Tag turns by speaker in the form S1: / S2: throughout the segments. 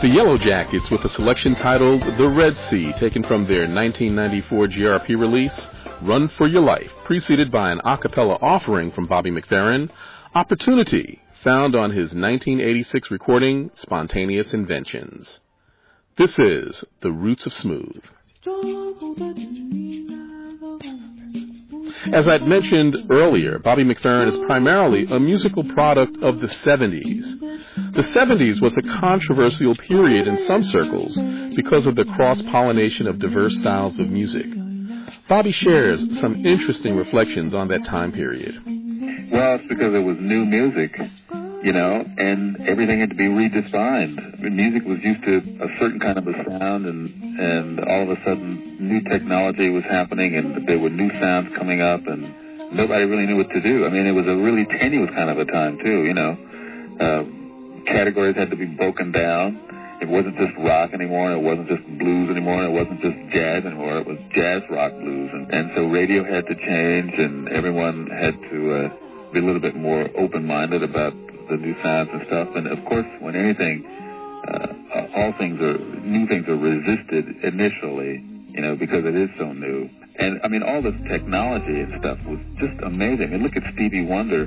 S1: The Yellow Jackets with a selection titled The Red Sea, taken from their 1994 GRP release, Run for Your Life, preceded by an a cappella offering from Bobby McFerrin, Opportunity, found on his 1986 recording, Spontaneous Inventions. This is The Roots of Smooth. As I'd mentioned earlier, Bobby McFerrin is primarily a musical product of the 70s. The 70s was a controversial period in some circles because of the cross-pollination of diverse styles of music. Bobby shares some interesting reflections on that time period.
S2: Well, it's because it was new music, and everything had to be redefined. Music was used to a certain kind of a sound, and all of a sudden new technology was happening, and there were new sounds coming up, and nobody really knew what to do. I mean, it was a really tenuous kind of a time, too, Categories had to be broken down. It wasn't just rock anymore, it wasn't just blues anymore, it wasn't just jazz anymore, it was jazz, rock, blues. And so radio had to change, and everyone had to be a little bit more open-minded about the new sounds and stuff. And, of course, when anything, new things are resisted initially, because it is so new. And, I mean, all this technology and stuff was just amazing. I mean, look at Stevie Wonder,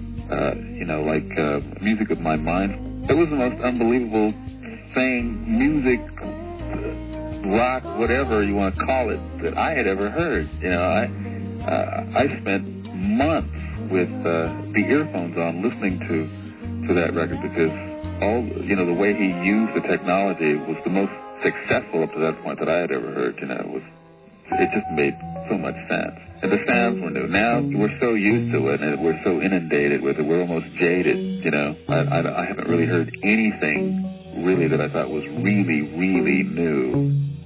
S2: Music of My Mind. It was the most unbelievable thing, music, rock, whatever you want to call it, that I had ever heard. I spent months with the earphones on listening to that record because the way he used the technology was the most successful up to that point that I had ever heard. It just made so much sense. And the sounds were new. Now we're so used to it, and we're so inundated with it, we're almost jaded, I haven't really heard anything really that I thought was really, really new